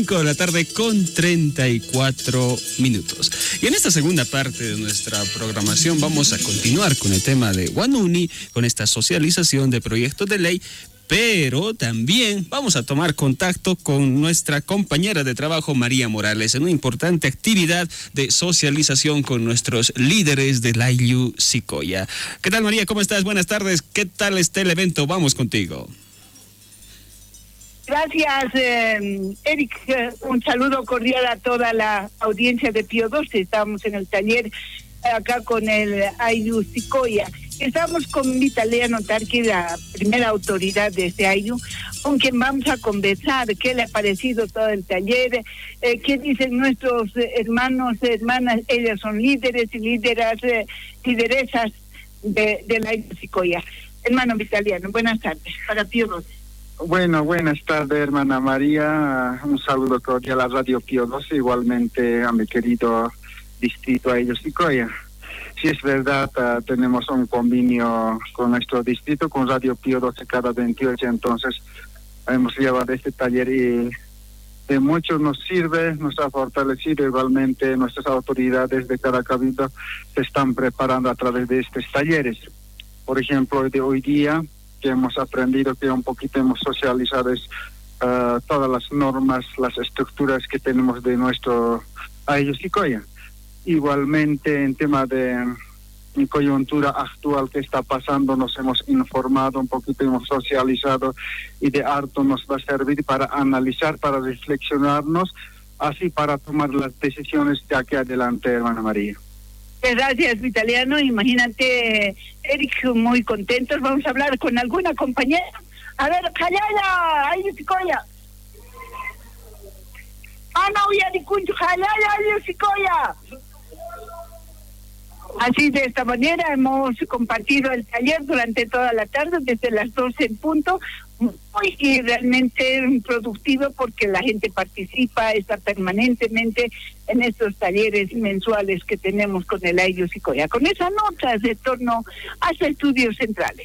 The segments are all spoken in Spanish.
5 de la tarde con 34 minutos. Y en esta segunda parte de nuestra programación vamos a continuar con el tema de Huanuni, con esta socialización de proyectos de ley, pero también vamos a tomar contacto con nuestra compañera de trabajo María Morales en una importante actividad de socialización con nuestros líderes del Ayllu Sicoya. ¿Qué tal, María? ¿Cómo estás? Buenas tardes. ¿Qué tal está el evento? Vamos contigo. Gracias, Eric. Un saludo cordial a toda la audiencia de Pío XII. Estamos en el taller acá con el Ayllu Sicoya. Estamos con Vitaliano Tarqui, la primera autoridad de este Ayllu, con quien vamos a conversar qué le ha parecido todo el taller, qué dicen nuestros hermanos, hermanas. Ellas son líderes y lideresas del Ayllu Sicoya. Hermano Vitaliano, buenas tardes, para Pío XII. Bueno, buenas tardes, hermana María. Un saludo cordial a Radio Pío XII, igualmente a mi querido distrito Ayllu Sicoya. Sí, es verdad, tenemos un convenio con nuestro distrito, con Radio Pío XII cada 28, entonces hemos llevado este taller y de mucho nos sirve, nos ha fortalecido. Igualmente nuestras autoridades de cada cabildo se están preparando a través de estos talleres. Por ejemplo, de hoy día, que hemos aprendido, que un poquito hemos socializado todas las normas, las estructuras que tenemos de nuestro Ayllu Sicoya. Igualmente, en tema de coyuntura actual que está pasando, nos hemos informado un poquito, hemos socializado, y de harto nos va a servir para analizar, para reflexionarnos, así para tomar las decisiones de aquí adelante, hermana María. Gracias, Vitaliano. Imagínate, Eric, muy contentos. Vamos a hablar con alguna compañera. A ver, Jalaya, Ayllu Sicoya. Ana Uyarikunchu, Jalaya, Ayllu Sicoya. Así, de esta manera hemos compartido el taller durante toda la tarde, desde las 12 en punto, y realmente productivo porque la gente participa, está permanentemente en estos talleres mensuales que tenemos con el Ayllu Sicoya, con esas notas de torno a sus estudios centrales.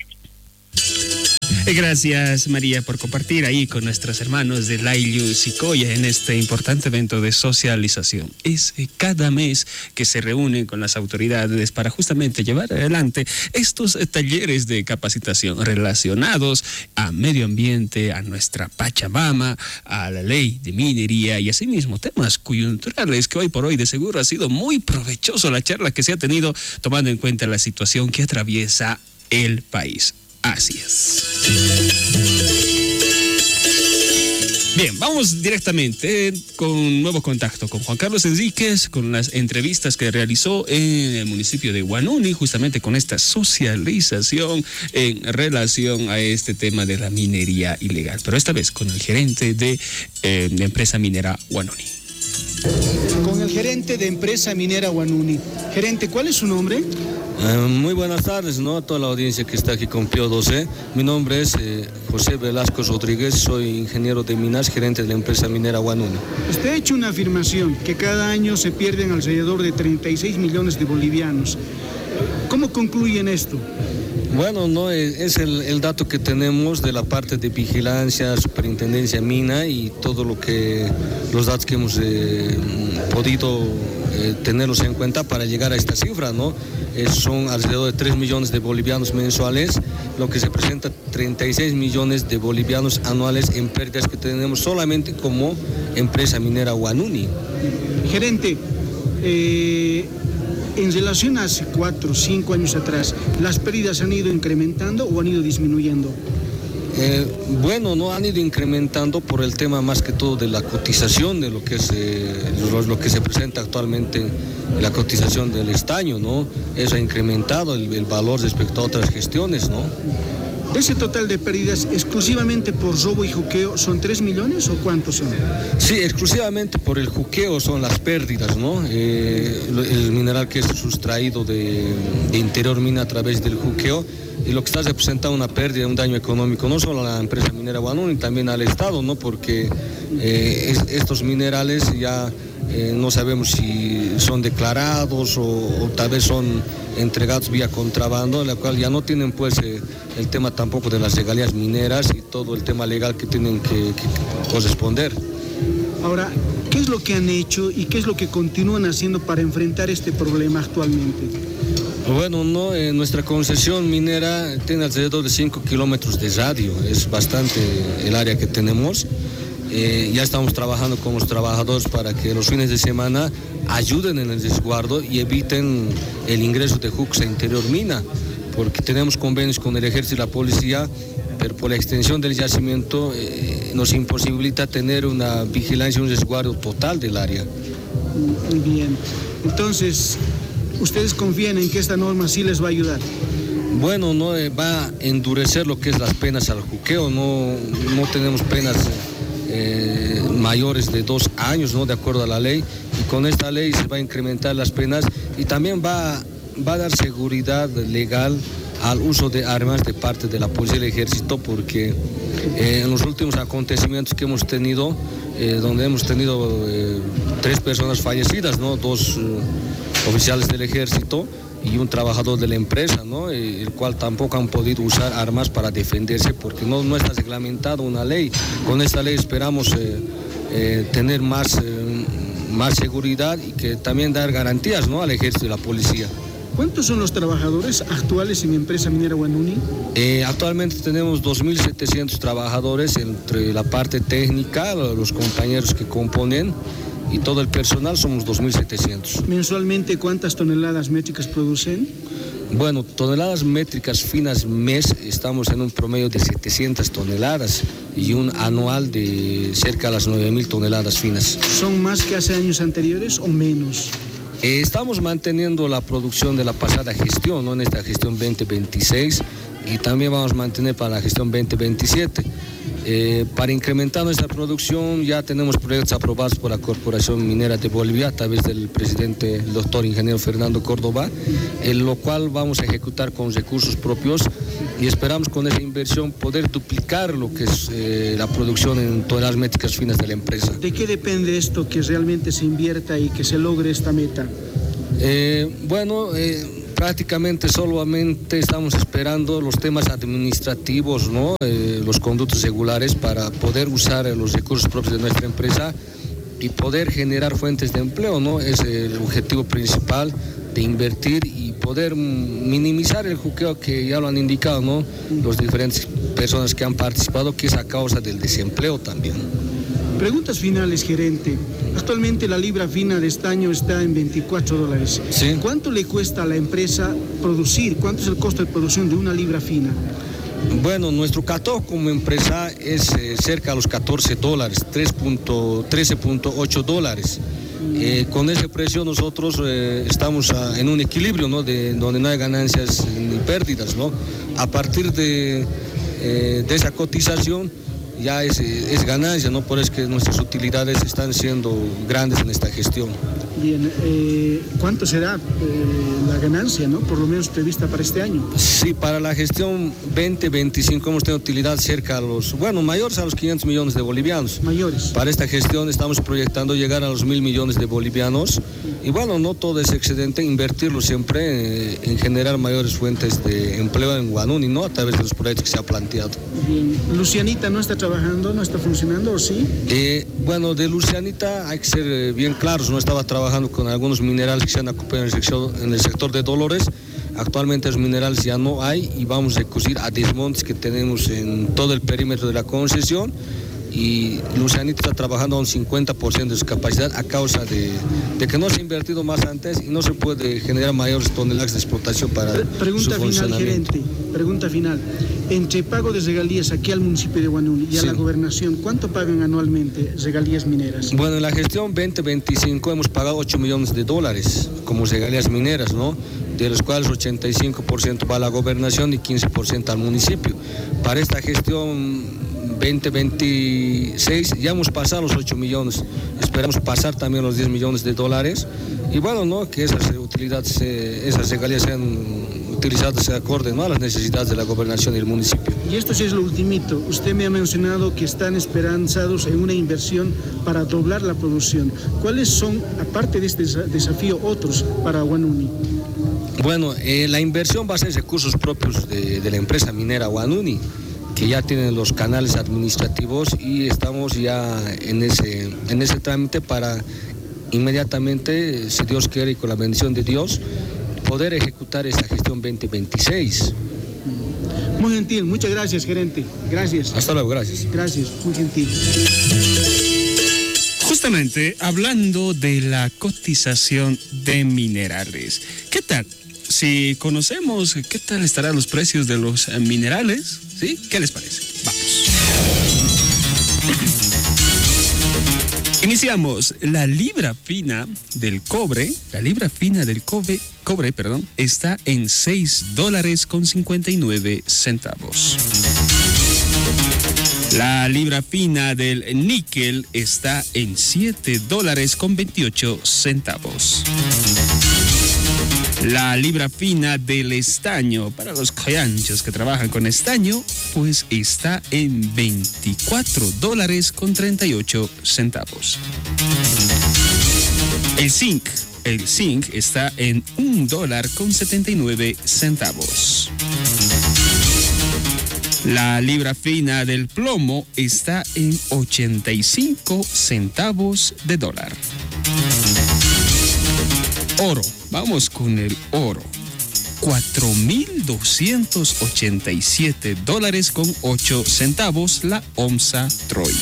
Gracias, María, por compartir ahí con nuestros hermanos del Ayllu Sicoya en este importante evento de socialización. Es cada mes que se reúnen con las autoridades para justamente llevar adelante estos talleres de capacitación relacionados a medio ambiente, a nuestra Pachamama, a la ley de minería y asimismo temas coyunturales que hoy por hoy de seguro ha sido muy provechoso la charla que se ha tenido tomando en cuenta la situación que atraviesa el país. Así es. Bien, vamos directamente con nuevo contacto con Juan Carlos Enríquez, con las entrevistas que realizó en el municipio de Huanuni, justamente con esta socialización en relación a este tema de la minería ilegal, pero esta vez con el gerente de la empresa minera Huanuni. Con el gerente de empresa minera Huanuni. Gerente, ¿cuál es su nombre? Muy buenas tardes, ¿no? A toda la audiencia que está aquí con Pío XII. Mi nombre es José Velasco Rodríguez, soy ingeniero de minas, gerente de la empresa minera Huanuni. Usted ha hecho una afirmación que cada año se pierden alrededor de 36 millones de bolivianos. ¿Cómo concluyen esto? Bueno, no es el dato que tenemos de la parte de vigilancia, superintendencia mina y todo los datos que hemos podido tenerlos en cuenta para llegar a esta cifra, ¿no? Son alrededor de 3 millones de bolivianos mensuales, lo que representa 36 millones de bolivianos anuales en pérdidas que tenemos solamente como empresa minera Huanuni. Gerente, en relación a hace 4 o 5 años atrás, ¿las pérdidas han ido incrementando o han ido disminuyendo? Bueno, no han ido incrementando por el tema más que todo de la cotización de lo que se presenta actualmente en la cotización del estaño, ¿no? Eso ha incrementado el valor respecto a otras gestiones, ¿no? ¿De ese total de pérdidas exclusivamente por robo y juqueo son 3 millones o cuántos son? Sí, exclusivamente por el juqueo son las pérdidas, ¿no? El mineral que es sustraído de interior mina a través del juqueo, y lo que está representando una pérdida, un daño económico, no solo a la empresa minera Huanuni, también al Estado, ¿no? Porque estos minerales ya no sabemos si son declarados o tal vez son entregados vía contrabando, en la cual ya no tienen pues el tema tampoco de las regalías mineras y todo el tema legal que tienen que corresponder. Ahora, ¿qué es lo que han hecho y qué es lo que continúan haciendo para enfrentar este problema actualmente? Bueno, nuestra concesión minera tiene alrededor de 5 kilómetros de radio, es bastante el área que tenemos. Ya estamos trabajando con los trabajadores para que los fines de semana ayuden en el resguardo y eviten el ingreso de hooks a interior mina, porque tenemos convenios con el ejército y la policía, pero por la extensión del yacimiento nos imposibilita tener una vigilancia y un resguardo total del área. Bien, entonces, ¿ustedes confían en que esta norma sí les va a ayudar? Bueno, no va a endurecer lo que es las penas al juqueo, no tenemos penas mayores de 2 años, ¿no? De acuerdo a la ley, y con esta ley se va a incrementar las penas y también va a dar seguridad legal al uso de armas de parte de la policía y el ejército, porque en los últimos acontecimientos que hemos tenido, donde hemos tenido 3 personas fallecidas, ¿no? 2 oficiales del ejército y un trabajador de la empresa, ¿no? El cual tampoco han podido usar armas para defenderse porque no está reglamentado una ley. Con esta ley esperamos tener más seguridad y que también dar garantías, ¿no? Al ejército y la policía. ¿Cuántos son los trabajadores actuales en Empresa Minera Huanuni? Actualmente tenemos 2.700 trabajadores entre la parte técnica, los compañeros que componen y todo el personal somos 2.700. ¿Mensualmente cuántas toneladas métricas producen? Bueno, toneladas métricas finas mes estamos en un promedio de 700 toneladas y un anual de cerca de las 9.000 toneladas finas. ¿Son más que hace años anteriores o menos? Estamos manteniendo la producción de la pasada gestión, ¿no? En esta gestión 2026 y también vamos a mantener para la gestión 2027. Para incrementar nuestra producción ya tenemos proyectos aprobados por la Corporación Minera de Bolivia a través del presidente, el doctor ingeniero Fernando Córdoba, en lo cual vamos a ejecutar con recursos propios y esperamos con esa inversión poder duplicar lo que es la producción en toneladas métricas finas de la empresa. ¿De qué depende esto que realmente se invierta y que se logre esta meta? Prácticamente solamente estamos esperando los temas administrativos, ¿no? Los conductos regulares para poder usar los recursos propios de nuestra empresa y poder generar fuentes de empleo, ¿no? Es el objetivo principal de invertir y poder minimizar el juqueo que ya lo han indicado, ¿no? Las diferentes personas que han participado, que es a causa del desempleo también. Preguntas finales, gerente. Actualmente la libra fina de estaño está en $24. Sí. ¿Cuánto le cuesta a la empresa producir? ¿Cuánto es el costo de producción de una libra fina? Bueno, nuestro catálogo como empresa es cerca de los $14, $13.8. Con ese precio nosotros estamos en un equilibrio, ¿no? Donde no hay ganancias ni pérdidas, ¿no? A partir de esa cotización ya es ganancia, ¿no? Por eso que nuestras utilidades están siendo grandes en esta gestión. Bien, ¿cuánto será la ganancia, ¿no? Por lo menos prevista para este año? Sí, para la gestión 2025 hemos tenido utilidad cerca a mayores a los 500 millones de bolivianos. Mayores. Para esta gestión estamos proyectando llegar a los 1.000 millones de bolivianos y bueno, no todo ese excedente, invertirlo siempre en generar mayores fuentes de empleo en Huanuni, ¿no? A través de los proyectos que se ha planteado. Bien, Lucianita no está trabajando, no está funcionando, ¿o sí? Bueno, de Lucianita hay que ser bien claros, no estaba trabajando con algunos minerales que se han ocupado en el sector de Dolores. Actualmente los minerales ya no hay y vamos a recurrir a desmontes que tenemos en todo el perímetro de la concesión y Lucianita está trabajando a un 50% de su capacidad a causa de que no se ha invertido más antes y no se puede generar mayores toneladas de explotación para Pregunta su funcionamiento. Final, gerente. Pregunta final. Entre pago de regalías aquí al municipio de Huanuni y a la gobernación, ¿cuánto pagan anualmente regalías mineras? Bueno, en la gestión 2025 hemos pagado $8 millones como regalías mineras, ¿no? De los cuales 85% va a la gobernación y 15% al municipio. Para esta gestión 2026 ya hemos pasado los 8 millones, esperamos pasar también los $10 millones y bueno, ¿no? Que esas utilidades, esas regalías sean utilizadas acorde, ¿no? A las necesidades de la gobernación y el municipio. Y esto sí es lo ultimito, usted me ha mencionado que están esperanzados en una inversión para doblar la producción. ¿Cuáles son, aparte de este desafío, otros para Huanuni? Bueno, la inversión va a ser recursos propios de la empresa minera Huanuni. que ya tienen los canales administrativos y estamos ya en ese trámite para inmediatamente, si Dios quiere y con la bendición de Dios, poder ejecutar esta gestión 2026. Muy gentil, muchas gracias, gerente. Gracias. Hasta luego, gracias. Gracias, muy gentil. Justamente hablando de la cotización de minerales, ¿qué tal? Si conocemos qué tal estarán los precios de los minerales, ¿sí? ¿Qué les parece? Vamos. Iniciamos. La libra fina del cobre, está en $6.59. La libra fina del níquel está en $7.28. La libra fina del estaño, para los coyanchos que trabajan con estaño, pues está en $24.38. El zinc está en $1.79. La libra fina del plomo está en 85 centavos de dólar. Oro, vamos con el oro. $4.287.08 la onza Troy.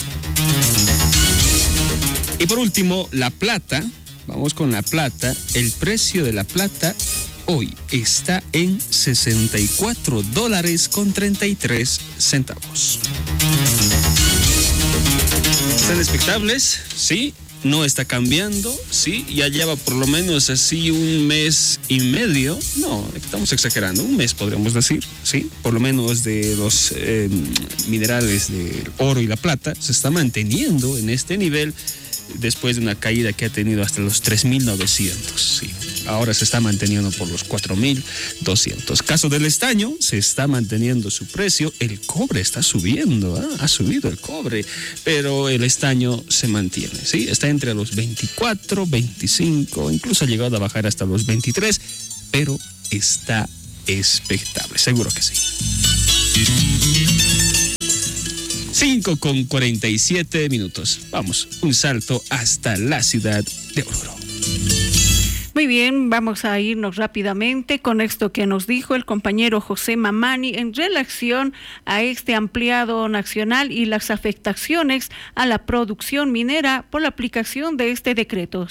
Y por último, la plata. Vamos con la plata. El precio de la plata hoy está en $64.33. ¿Están expectables? Sí. No está cambiando, sí, ya lleva por lo menos así un mes y medio, no, estamos exagerando, un mes podríamos decir, sí, por lo menos de los minerales del oro y la plata se está manteniendo en este nivel después de una caída que ha tenido hasta los 3.900, sí. Ahora se está manteniendo por los 4.200. Caso del estaño, se está manteniendo su precio. El cobre está subiendo, ha subido el cobre, pero el estaño se mantiene, ¿sí? Está entre los 24, 25, incluso ha llegado a bajar hasta los 23, pero está expectable, seguro que sí. 5:47. Vamos, un salto hasta la ciudad de Oruro. Muy bien, vamos a irnos rápidamente con esto que nos dijo el compañero José Mamani en relación a este ampliado nacional y las afectaciones a la producción minera por la aplicación de este decreto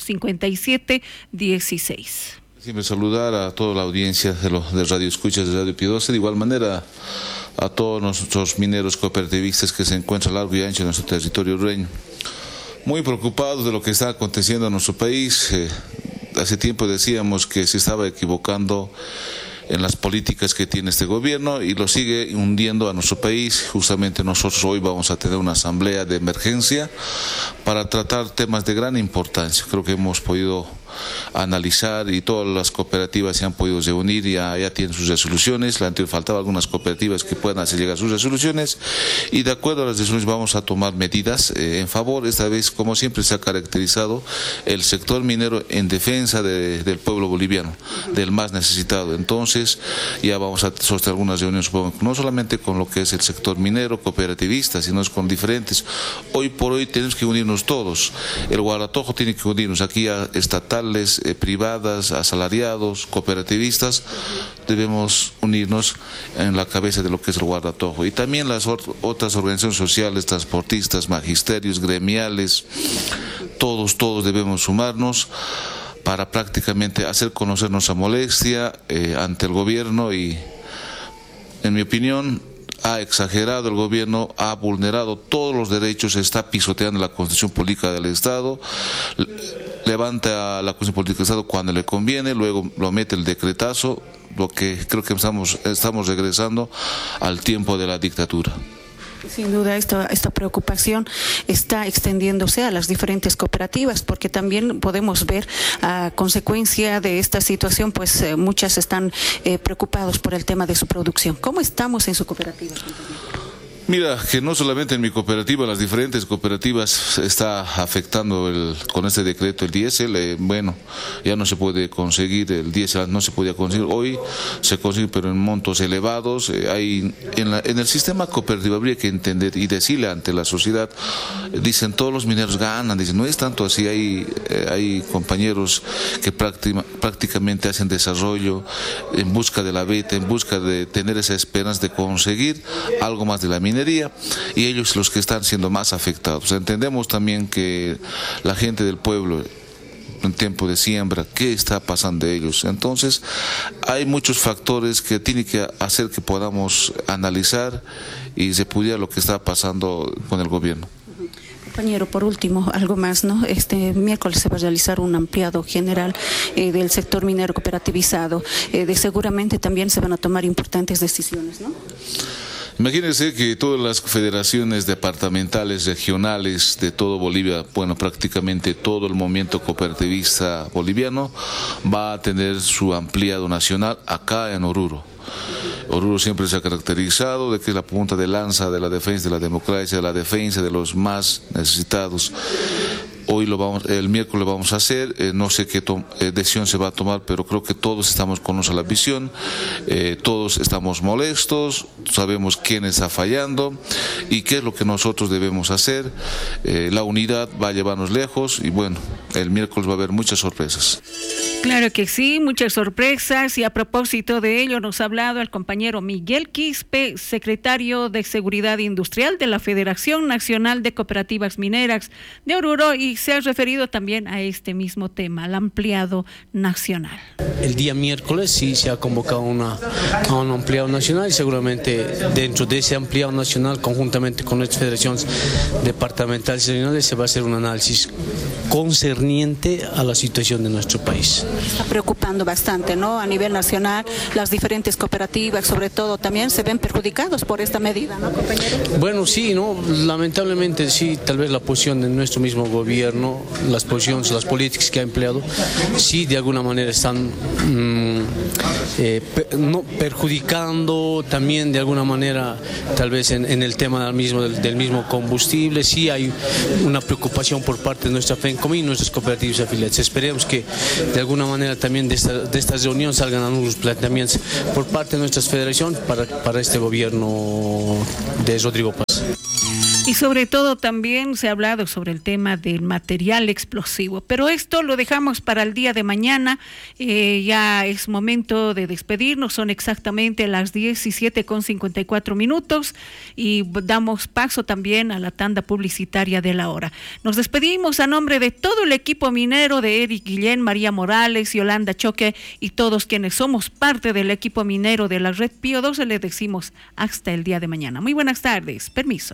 5716. Siempre saludar a toda la audiencia de Radio Escuchas de Radio Pio 12, de igual manera a todos nuestros mineros cooperativistas que se encuentran a largo y ancho en nuestro territorio hondureño. Muy preocupados de lo que está aconteciendo en nuestro país. Hace tiempo decíamos que se estaba equivocando en las políticas que tiene este gobierno y lo sigue hundiendo a nuestro país. Justamente nosotros hoy vamos a tener una asamblea de emergencia para tratar temas de gran importancia. Creo que hemos podido analizar y todas las cooperativas se han podido reunir y ya tienen sus resoluciones. La anterior faltaba algunas cooperativas que puedan hacer llegar sus resoluciones y de acuerdo a las resoluciones vamos a tomar medidas en favor, esta vez como siempre se ha caracterizado el sector minero en defensa del pueblo boliviano, del más necesitado. Entonces ya vamos a sostener algunas reuniones, no solamente con lo que es el sector minero, cooperativista, sino con diferentes. Hoy por hoy tenemos que unirnos todos. El Guardatojo tiene que unirnos aquí a estatales, privadas, asalariados, cooperativistas, debemos unirnos en la cabeza de lo que es el Guardatojo. Y también las otras organizaciones sociales, transportistas, magisterios, gremiales, todos debemos sumarnos para prácticamente hacer conocer nuestra molestia ante el gobierno y, en mi opinión, ha exagerado el gobierno, ha vulnerado todos los derechos, está pisoteando la Constitución Política del Estado, levanta la Constitución Política del Estado cuando le conviene, luego lo mete el decretazo, lo que creo que estamos regresando al tiempo de la dictadura. Sin duda esta preocupación está extendiéndose a las diferentes cooperativas, porque también podemos ver a consecuencia de esta situación, pues muchas están preocupados por el tema de su producción. ¿Cómo estamos en su cooperativa? Mira, que no solamente en mi cooperativa, las diferentes cooperativas está afectando con este decreto el diésel. Bueno, ya no se puede conseguir, el diésel no se podía conseguir. Hoy se consigue, pero en montos elevados. En el sistema cooperativo habría que entender y decirle ante la sociedad, dicen todos los mineros ganan, dicen no es tanto así, hay compañeros que prácticamente hacen desarrollo en busca de la beta, en busca de tener esa esperanza de conseguir algo más de la minería, y ellos los que están siendo más afectados. Entendemos también que la gente del pueblo en tiempo de siembra, ¿qué está pasando de ellos? Entonces, hay muchos factores que tienen que hacer que podamos analizar y se pudiera lo que está pasando con el gobierno. Compañero, por último, algo más, ¿no? Este miércoles se va a realizar un ampliado general del sector minero cooperativizado. Seguramente también se van a tomar importantes decisiones, ¿no? Imagínense que todas las federaciones departamentales, regionales de todo Bolivia, bueno, prácticamente todo el movimiento cooperativista boliviano va a tener su ampliado nacional acá en Oruro. Oruro siempre se ha caracterizado de que es la punta de lanza de la defensa de la democracia, de la defensa de los más necesitados. Hoy el miércoles lo vamos a hacer, no sé qué decisión se va a tomar, pero creo que todos estamos con la visión, todos estamos molestos, sabemos quién está fallando y qué es lo que nosotros debemos hacer. La unidad va a llevarnos lejos y bueno, el miércoles va a haber muchas sorpresas. Claro que sí, muchas sorpresas, y a propósito de ello nos ha hablado el compañero Miguel Quispe, secretario de Seguridad Industrial de la Federación Nacional de Cooperativas Mineras de Oruro, y se ha referido también a este mismo tema, al ampliado nacional. El día miércoles sí se ha convocado a un ampliado nacional, y seguramente dentro de ese ampliado nacional, conjuntamente con nuestras federaciones departamentales y regionales, se va a hacer un análisis concerniente a la situación de nuestro país. Está preocupando bastante, ¿no? A nivel nacional, las diferentes cooperativas, sobre todo, también se ven perjudicados por esta medida, ¿no, compañero? Bueno, sí, ¿no? Lamentablemente sí, tal vez la posición de nuestro mismo gobierno, las posiciones, las políticas que ha empleado, sí de alguna manera están perjudicando también de alguna manera, tal vez en el tema del mismo combustible. Sí hay una preocupación por parte de nuestra FENCOM y nuestras cooperativas afiliadas. Esperemos que de alguna manera también de estas reuniones salgan algunos planteamientos por parte de nuestras federaciones para este gobierno de Rodrigo Paz. Y sobre todo también se ha hablado sobre el tema del material explosivo, pero esto lo dejamos para el día de mañana. Ya es momento de despedirnos, son exactamente las 17:54 y damos paso también a la tanda publicitaria de la hora. Nos despedimos a nombre de todo el equipo minero, de Eric Guillén, María Morales, Yolanda Choque y todos quienes somos parte del equipo minero de la Red Pío 12, le decimos hasta el día de mañana. Muy buenas tardes, permiso.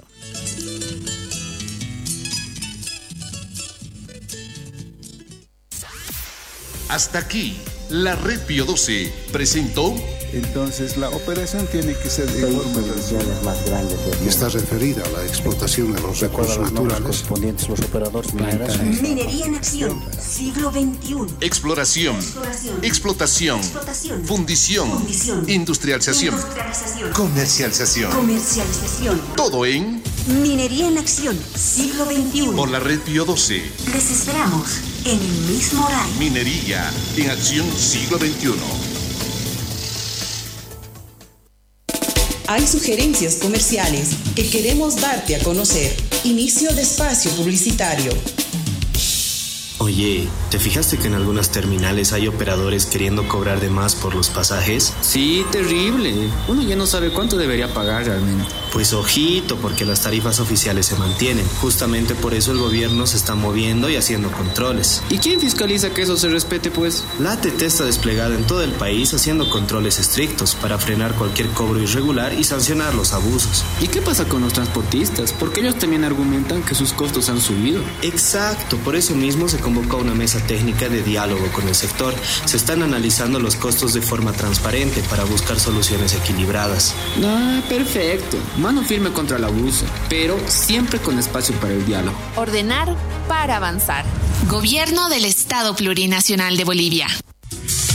Hasta aquí, la Red Pío 12 presentó. Entonces la operación tiene que ser de forma más grandes. Está referida a la explotación de los recursos naturales correspondientes los operadores mineros. Minería en acción, siglo XXI. Exploración, explotación, fundición, industrialización, comercialización. Todo en Minería en acción, siglo XXI. Por la Red Pío 12. Les esperamos en el mismo horario. Minería en acción, siglo XXI. Hay sugerencias comerciales que queremos darte a conocer. Inicio de espacio publicitario. Oye, ¿te fijaste que en algunas terminales hay operadores queriendo cobrar de más por los pasajes? Sí, terrible. Uno ya no sabe cuánto debería pagar realmente. Pues ojito, porque las tarifas oficiales se mantienen. Justamente por eso el gobierno se está moviendo y haciendo controles. ¿Y quién fiscaliza que eso se respete, pues? La ATT está desplegada en todo el país haciendo controles estrictos para frenar cualquier cobro irregular y sancionar los abusos. ¿Y qué pasa con los transportistas? Porque ellos también argumentan que sus costos han subido. Exacto, por eso mismo se convocó una mesa técnica de diálogo con el sector. Se están analizando los costos de forma transparente para buscar soluciones equilibradas. Ah, perfecto. Mano firme contra el abuso, pero siempre con espacio para el diálogo. Ordenar para avanzar. Gobierno del Estado Plurinacional de Bolivia.